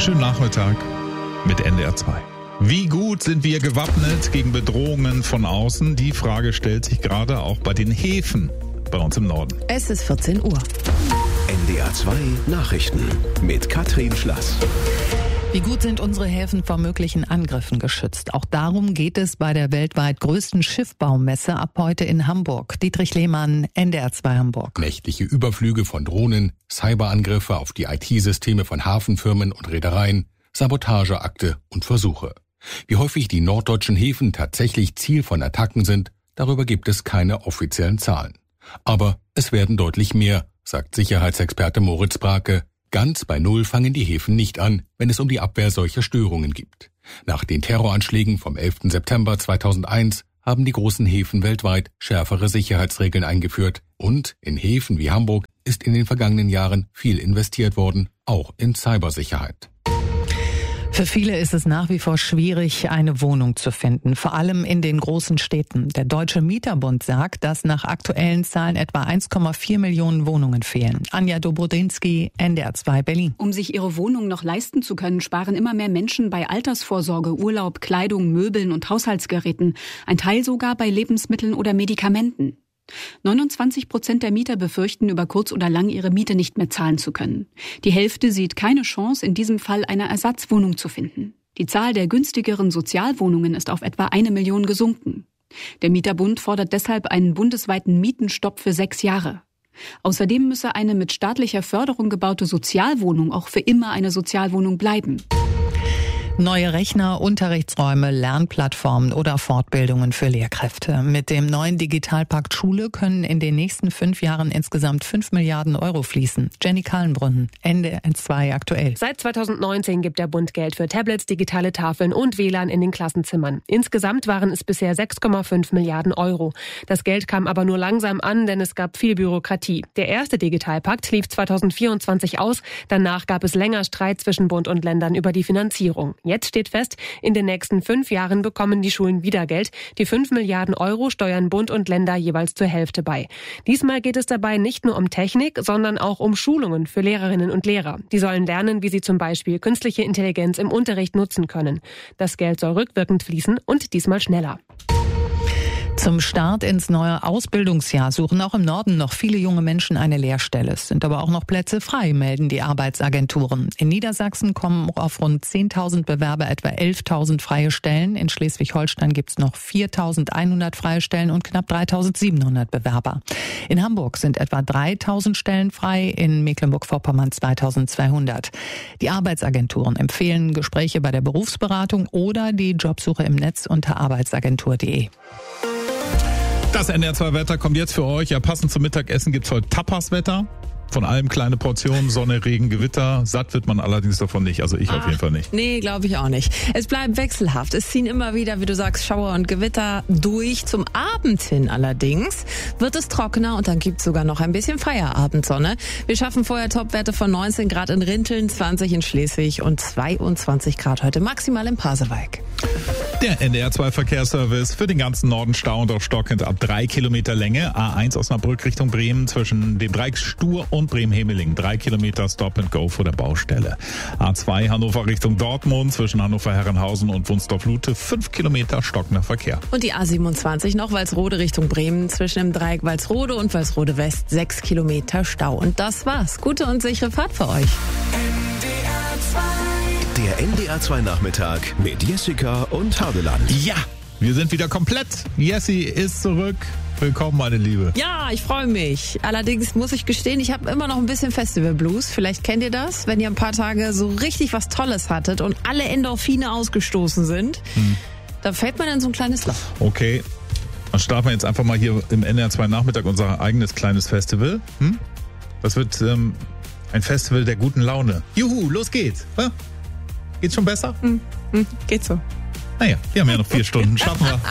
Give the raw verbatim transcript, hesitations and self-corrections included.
Schönen Nachmittag mit N D R zwei. Wie gut sind wir gewappnet gegen Bedrohungen von außen? Die Frage stellt sich gerade auch bei den Häfen bei uns im Norden. Es ist vierzehn Uhr. N D R zwei Nachrichten mit Katrin Schlass. Wie gut sind unsere Häfen vor möglichen Angriffen geschützt? Auch darum geht es bei der weltweit größten Schiffbaumesse ab heute in Hamburg. Dietrich Lehmann, N D R zwei Hamburg. Nächtliche Überflüge von Drohnen, Cyberangriffe auf die I T-Systeme von Hafenfirmen und Reedereien, Sabotageakte und Versuche. Wie häufig die norddeutschen Häfen tatsächlich Ziel von Attacken sind, darüber gibt es keine offiziellen Zahlen. Aber es werden deutlich mehr, sagt Sicherheitsexperte Moritz Brake. Ganz bei Null fangen die Häfen nicht an, wenn es um die Abwehr solcher Störungen geht. Nach den Terroranschlägen vom elften September zweitausendeins haben die großen Häfen weltweit schärfere Sicherheitsregeln eingeführt. Und in Häfen wie Hamburg ist in den vergangenen Jahren viel investiert worden, auch in Cybersicherheit. Für viele ist es nach wie vor schwierig, eine Wohnung zu finden, vor allem in den großen Städten. Der Deutsche Mieterbund sagt, dass nach aktuellen Zahlen etwa eins Komma vier Millionen Wohnungen fehlen. Anja Dobrodinsky, N D R zwei Berlin. Um sich ihre Wohnung noch leisten zu können, sparen immer mehr Menschen bei Altersvorsorge, Urlaub, Kleidung, Möbeln und Haushaltsgeräten, ein Teil sogar bei Lebensmitteln oder Medikamenten. neunundzwanzig Prozent der Mieter befürchten, über kurz oder lang ihre Miete nicht mehr zahlen zu können. Die Hälfte sieht keine Chance, in diesem Fall eine Ersatzwohnung zu finden. Die Zahl der günstigeren Sozialwohnungen ist auf etwa eine Million gesunken. Der Mieterbund fordert deshalb einen bundesweiten Mietenstopp für sechs Jahre. Außerdem müsse eine mit staatlicher Förderung gebaute Sozialwohnung auch für immer eine Sozialwohnung bleiben. Neue Rechner, Unterrichtsräume, Lernplattformen oder Fortbildungen für Lehrkräfte. Mit dem neuen Digitalpakt Schule können in den nächsten fünf Jahren insgesamt fünf Milliarden Euro fließen. Jenny Kallenbrunn, N D R zwei aktuell. Seit zweitausendneunzehn gibt der Bund Geld für Tablets, digitale Tafeln und W L A N in den Klassenzimmern. Insgesamt waren es bisher sechs Komma fünf Milliarden Euro. Das Geld kam aber nur langsam an, denn es gab viel Bürokratie. Der erste Digitalpakt lief zweitausendvierundzwanzig aus. Danach gab es länger Streit zwischen Bund und Ländern über die Finanzierung. Jetzt steht fest, in den nächsten fünf Jahren bekommen die Schulen wieder Geld. Die fünf Milliarden Euro steuern Bund und Länder jeweils zur Hälfte bei. Diesmal geht es dabei nicht nur um Technik, sondern auch um Schulungen für Lehrerinnen und Lehrer. Die sollen lernen, wie sie zum Beispiel künstliche Intelligenz im Unterricht nutzen können. Das Geld soll rückwirkend fließen und diesmal schneller. Zum Start ins neue Ausbildungsjahr suchen auch im Norden noch viele junge Menschen eine Lehrstelle. Es sind aber auch noch Plätze frei, melden die Arbeitsagenturen. In Niedersachsen kommen auf rund zehntausend Bewerber etwa elftausend freie Stellen. In Schleswig-Holstein gibt es noch viertausendeinhundert freie Stellen und knapp dreitausendsiebenhundert Bewerber. In Hamburg sind etwa dreitausend Stellen frei, in Mecklenburg-Vorpommern zweitausendzweihundert. Die Arbeitsagenturen empfehlen Gespräche bei der Berufsberatung oder die Jobsuche im Netz unter arbeitsagentur punkt de. Das N D R zwei Wetter kommt jetzt für euch. Ja, passend zum Mittagessen gibt's heute Tapaswetter. Von allem kleine Portionen, Sonne, Regen, Gewitter. Satt wird man allerdings davon nicht. Also ich Ach, auf jeden Fall nicht. Nee, glaube ich auch nicht. Es bleibt wechselhaft. Es ziehen immer wieder, wie du sagst, Schauer und Gewitter durch. Zum Abend hin allerdings wird es trockener und dann gibt's sogar noch ein bisschen Feierabendsonne. Wir schaffen vorher Topwerte von neunzehn Grad in Rinteln, zwanzig in Schleswig und zweiundzwanzig Grad heute maximal in Pasewalk. Der N D R zwei Verkehrsservice für den ganzen Norden Stau und auch stockend ab drei Kilometer Länge. A eins Osnabrück Richtung Bremen zwischen dem Dreieck Stur und Bremen-Hemeling. Drei Kilometer Stop and Go vor der Baustelle. A zwei Hannover Richtung Dortmund zwischen Hannover-Herrenhausen und Wunsdorf-Lute. Fünf Kilometer stockender Verkehr. Und die A siebenundzwanzig noch Walsrode Richtung Bremen zwischen dem Dreieck Walsrode und Walsrode West. Sechs Kilometer Stau. Und das war's. Gute und sichere Fahrt für euch. Der N D R zwei Nachmittag mit Jessica und Hadeland. Ja, wir sind wieder komplett. Jessie ist zurück. Willkommen, meine Liebe. Ja, ich freue mich. Allerdings muss ich gestehen, ich habe immer noch ein bisschen Festival-Blues. Vielleicht kennt ihr das, wenn ihr ein paar Tage so richtig was Tolles hattet und alle Endorphine ausgestoßen sind. Hm. Da fällt man in so ein kleines Loch. Okay, dann starten wir jetzt einfach mal hier im N D R zwei Nachmittag unser eigenes kleines Festival. Hm? Das wird ähm, ein Festival der guten Laune. Juhu, los geht's. Ja? Geht's schon besser? Hm. Hm. Geht so. Naja, wir haben ja noch vier Stunden. Schaffen wir.